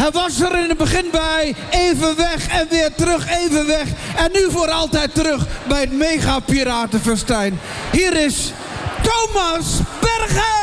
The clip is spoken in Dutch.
Hij was er in het begin bij, even weg en weer terug, even weg. En nu voor altijd terug bij het Mega Piratenfestijn. Hier is Thomas Bergen.